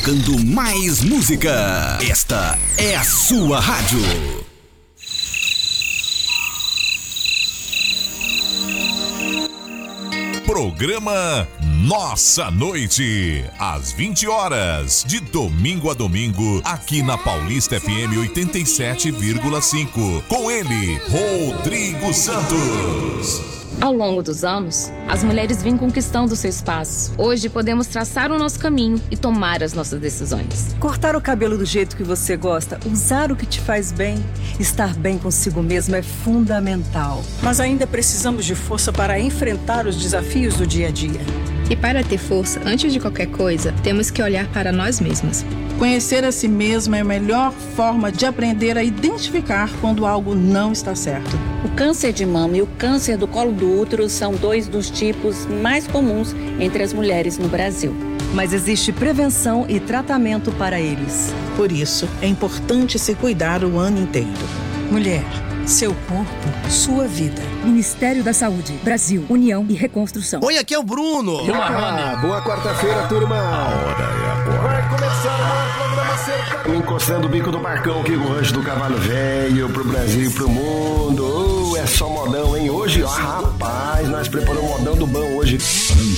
tocando mais música. Esta é a sua rádio. Programa Nossa Noite, às 20 horas, de domingo a domingo, aqui na Paulista FM 87,5. Com ele, Rodrigo Santos. Ao longo dos anos, as mulheres vêm conquistando seu espaço. Hoje podemos traçar o nosso caminho e tomar as nossas decisões. Cortar o cabelo do jeito que você gosta, usar o que te faz bem, estar bem consigo mesmo é fundamental. Mas ainda precisamos de força para enfrentar os desafios do dia a dia. E para ter força, antes de qualquer coisa, temos que olhar para nós mesmas. Conhecer a si mesma é a melhor forma de aprender a identificar quando algo não está certo. O câncer de mama e o câncer do colo do útero são dois dos tipos mais comuns entre as mulheres no Brasil. Mas existe prevenção e tratamento para eles. Por isso, é importante se cuidar o ano inteiro. Mulher, seu corpo, sua vida. Ministério da Saúde, Brasil, União e Reconstrução. Oi, aqui é o Bruno. Boa quarta-feira, turma. A hora é agora. Vai começar o programa certo. Encostando o bico do barcão aqui com o rancho do Cavalo Velho pro Brasil e pro mundo. É só modão, hein? Hoje, ó, rapaz, nós preparamos modão do bom hoje.